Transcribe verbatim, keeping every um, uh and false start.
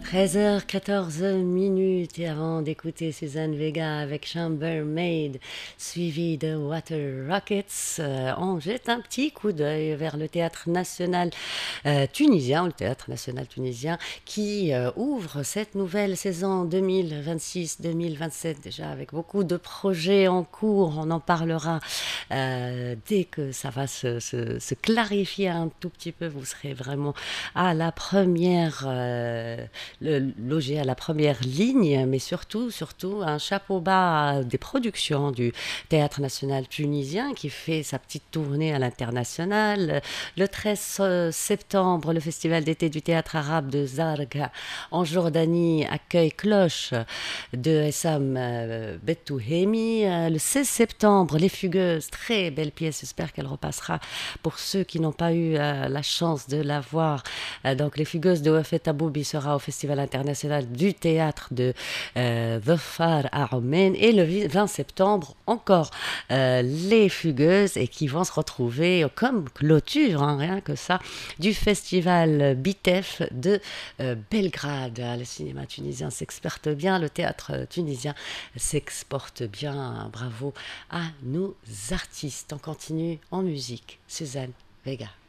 treize heures quatorze minutes et avant d'écouter Suzanne Vega avec Chambermaid suivi de Water Rockets, euh, on jette un petit coup d'œil vers le théâtre national euh, tunisien, le théâtre national tunisien qui euh, ouvre cette nouvelle saison deux mille vingt-six deux mille vingt-sept déjà avec beaucoup de projets en cours. On en parlera euh, dès que ça va se, se, se clarifier un tout petit peu. Vous serez vraiment à la première euh, le, logé à la première ligne, mais surtout, surtout un chapeau bas des productions du Théâtre national tunisien qui fait sa petite tournée à l'international. Le treize septembre, le festival d'été du théâtre arabe de Zarqa en Jordanie accueille Cloche de Essam euh, Bettouhemi. Euh, le seize septembre, Les Fugueuses, très belle pièce, j'espère qu'elle repassera pour ceux qui n'ont pas eu euh, la chance de la voir. Euh, donc, Les Fugueuses de Wafet Aboubi sera au Festival international du théâtre de euh, The Far à Omen. Et le vingt septembre, encore euh, Les Fugueuses et qui vont se retrouver comme clôture, hein, rien que ça, du festival Bitef de euh, Belgrade. Le cinéma tunisien s'exporte bien, le théâtre tunisien s'exporte bien. Bravo à nos artistes. On continue en musique. Suzanne Vega.